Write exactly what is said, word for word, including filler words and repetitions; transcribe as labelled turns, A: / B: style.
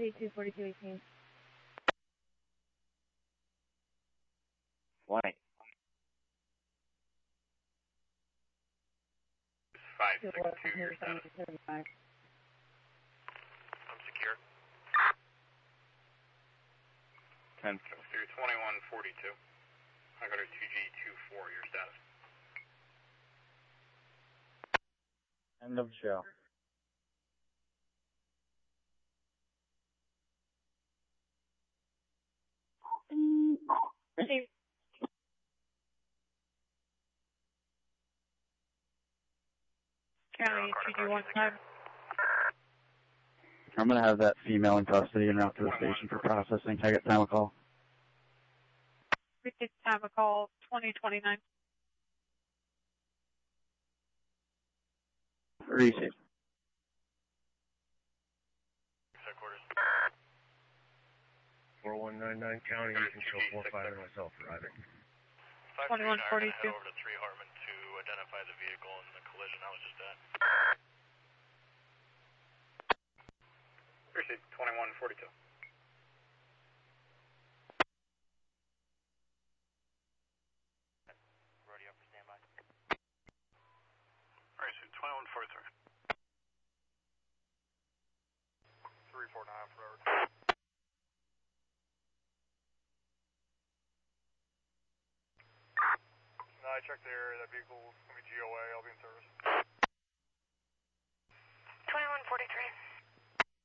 A: eighty-two forty-two eighteen.
B: White.
C: five six two, your status. I'm secure.
B: ten.
C: Through twenty-one forty-two. I got a two G two four, your status.
B: End of show.
A: Hey. County two G one time.
B: I'm going to have that female in custody and route to the station for processing. Can I get time of call?
A: We take time of call twenty twenty-nine.
B: Receive.
C: Headquarters.
D: four one nine nine County, you can show four five and myself arriving.
A: twenty-one forty-two.
C: Head over to three Hartman to identify the vehicle and the collision I was just at. Received, twenty-one forty-two. Rodeo for standby. Received, twenty-one forty-three. three four nine for over. No, I checked the area. That vehicle's going to be G O A. I'll be in service.
E: twenty-one forty-three.